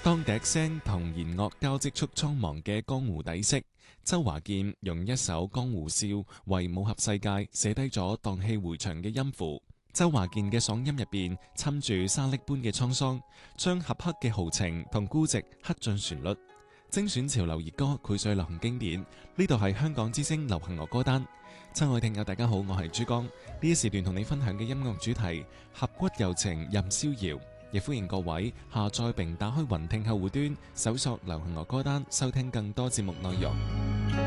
當笛聲同弦樂交織出蒼茫嘅江湖底色，周華健用一首《江湖笑》為武俠世界寫低咗蕩氣迴腸嘅音符。周華健嘅嗓音入邊侵住沙礫般嘅滄桑，將俠客嘅豪情同孤寂刻進旋律。精選潮流熱歌，膾炙流行經典。呢度係香港之聲流行樂歌單。親愛聽友大家好，我係珠江。呢一時段同你分享嘅音樂主題，俠骨柔情任逍遙。亦歡迎各位下載並打開雲聽客戶端，搜索流行樂歌單，收聽更多節目內容。